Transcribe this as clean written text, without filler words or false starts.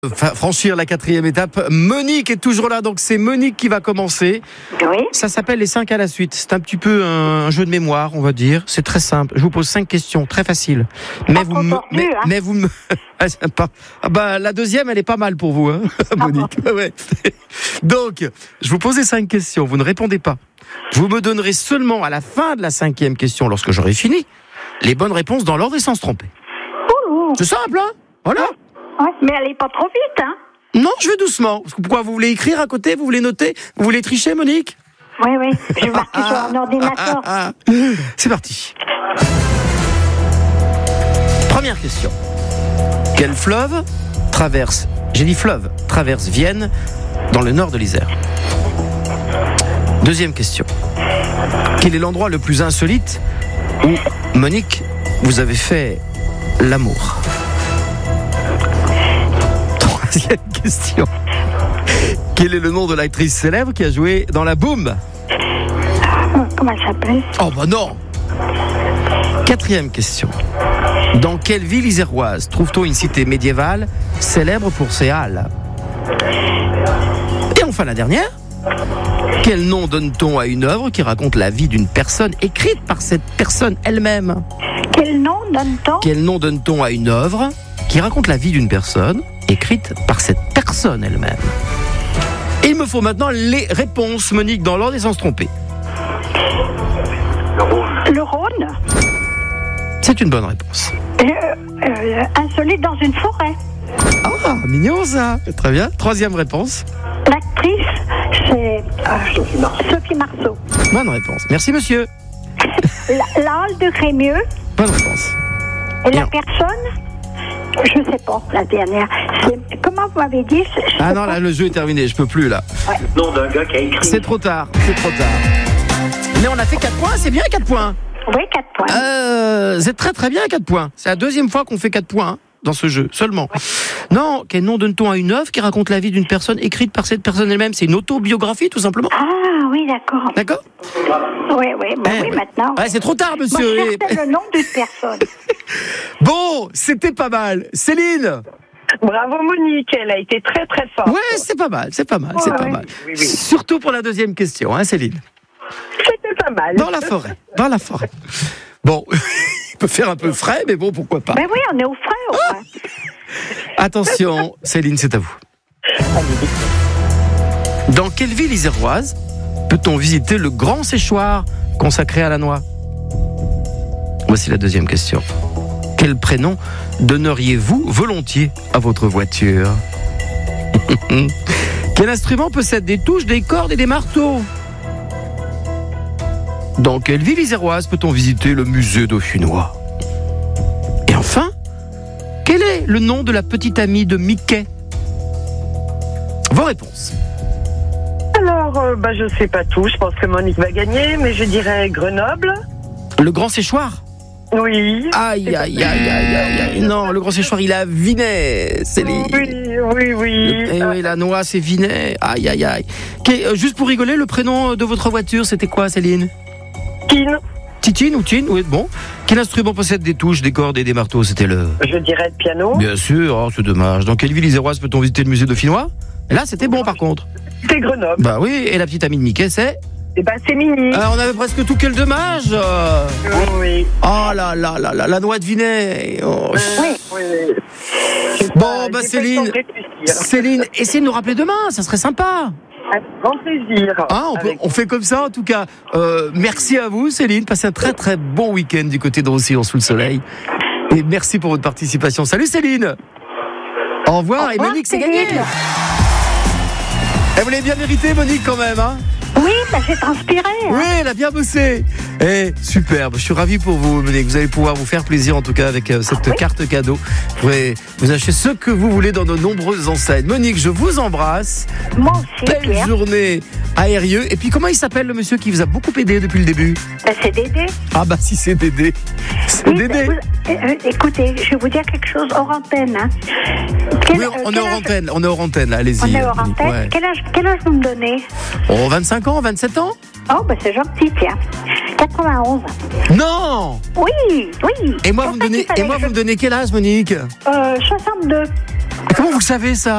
Franchir la 4e étape. Monique est toujours là, donc c'est Monique qui va commencer. Oui. Ça s'appelle les 5 à la suite. C'est un petit peu un jeu de mémoire, on va dire. C'est très simple. Je vous pose 5 questions, très faciles. Mais vous me... la deuxième, elle est pas mal pour vous, hein, Monique. Ouais. Donc, je vous posais 5 questions. Vous ne répondez pas. Vous me donnerez seulement à la fin de la 5e question, lorsque j'aurai fini, les bonnes réponses dans l'ordre et sans se tromper. C'est simple, hein? Voilà. Ouais, mais allez pas trop vite, hein? Non, je vais doucement. Pourquoi vous voulez écrire à côté? Vous voulez noter? Vous voulez tricher, Monique? Oui, je vais marquer sur un ordinateur. C'est parti. Première question. Quel fleuve traverse, traverse Vienne dans le nord de l'Isère? Deuxième question. Quel est l'endroit le plus insolite où, Monique, vous avez fait l'amour? Troisième question. Quel est le nom de l'actrice célèbre qui a joué dans La Boum? Comment elle s'appelle? Oh bah non. Quatrième question. Dans quelle ville iséroise trouve-t-on une cité médiévale célèbre pour ses halles? Et enfin la dernière. Quel nom donne-t-on à une œuvre qui raconte la vie d'une personne écrite par cette personne elle-même? Quel nom donne-t-on? Quel nom donne-t-on à une œuvre qui raconte la vie d'une personne écrite par cette personne elle-même? Et il me faut maintenant les réponses, Monique, dans l'ordre et sans se tromper. Le Rhône. C'est une bonne réponse. Insolite dans une forêt. Ah, mignon ça. Très bien. Troisième réponse. L'actrice, c'est Sophie Marceau. Bonne réponse. Merci, monsieur. La Halle de Crémieux. Bonne réponse. Et la personne, je sais pas, la dernière. Comment vous m'avez dit? Ah non, là, le jeu est terminé. Je peux plus, là. Ouais. Non, d'un gars qui a écrit. C'est trop tard. Mais on a fait 4 points. C'est bien 4 points. Oui, 4 points. C'est très très bien 4 points. C'est la deuxième fois qu'on fait 4 points hein, dans ce jeu, seulement. Ouais. Non, quel nom donne-t-on à une œuvre qui raconte la vie d'une personne écrite par cette personne elle-même? C'est une autobiographie, tout simplement. Ah oui, d'accord. D'accord? Oui, maintenant. Ouais, c'est trop tard, monsieur. Moi, je cherchais le nom d'une personne. Bon, c'était pas mal. Céline? Bravo Monique, elle a été très très forte. Ouais, c'est pas mal. Oui. Surtout pour la deuxième question, hein, Céline? C'était pas mal. Dans la forêt. Bon, il peut faire un peu frais, mais bon, pourquoi pas. Ben oui, on est au frais, au moins. Attention, Céline, c'est à vous. Dans quelle ville iséroise peut-on visiter le grand séchoir consacré à la noix? Voici la deuxième question. Quel prénom donneriez-vous volontiers à votre voiture? Quel instrument possède des touches, des cordes et des marteaux? Dans quelle ville iséroise peut-on visiter le musée dauphinois? Et enfin, quel est le nom de la petite amie de Mickey? Vos réponses. Alors, je sais pas tout, je pense que Monique va gagner, mais je dirais Grenoble. Le grand séchoir? Oui. Aïe. Non, le grand séchoir, il est à Vinay, Céline. Oui. Et oui, la noix, c'est Vinay. Aïe. Juste pour rigoler, le prénom de votre voiture, c'était quoi, Céline? Titine ou Tine? Oui, bon. Quel instrument possède des touches, des cordes et des marteaux? C'était le... Je dirais le piano. Bien sûr, oh, c'est dommage. Dans quelle ville iséroise peut-on visiter le musée dauphinois? Et là, c'était bon, par contre. C'est Grenoble. Bah oui, et la petite amie de Mickey, c'est... C'est Mini. On avait presque tout, quel dommage. Oui. Oh là, la noix de Vinay. Oh. Oui. Bon, Céline, essayez de nous rappeler demain, ça serait sympa. Avec grand plaisir. On fait comme ça, en tout cas. Merci à vous, Céline. Passez un très très bon week-end du côté de Roussillon sous le soleil. Et merci pour votre participation. Salut Céline. Au revoir. Et Monique, c'est gagné. Vous l'avez bien mérité, Monique, quand même, hein? Oui, j'ai transpiré. Hein. Oui, elle a bien bossé. Superbe. Je suis ravi pour vous, Monique. Vous allez pouvoir vous faire plaisir, en tout cas, avec cette carte cadeau. Vous pourrez vous acheter ce que vous voulez dans de nombreuses enseignes. Monique, je vous embrasse. Moi aussi, Belle Pierre. journée à Eyrieux. Et puis, comment il s'appelle, le monsieur qui vous a beaucoup aidé depuis le début? C'est Dédé. Ah bah, si c'est Dédé. C'est Oui, Dédé. Écoutez, je vais vous dire quelque chose hors antenne. Hein. Oui, on est hors antenne, là, allez-y. On est hors antenne. Ouais. Quel âge vous me donnez? Oh, 25 ans, 27 ans? Oh, c'est gentil, tiens. 91. Non! Oui. Et moi, vous me donnez quel âge, Monique? 62. Comment vous le savez, ça?